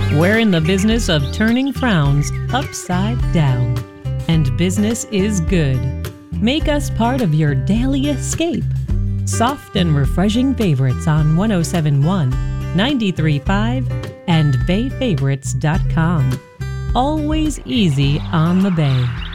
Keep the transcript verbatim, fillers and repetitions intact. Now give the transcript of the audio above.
We're in the business of turning frowns upside down. And business is good. Make us part of your daily escape. Soft and refreshing favorites on one oh seven point one, ninety-three point five, and bay favorites dot com. Always easy on the Bay.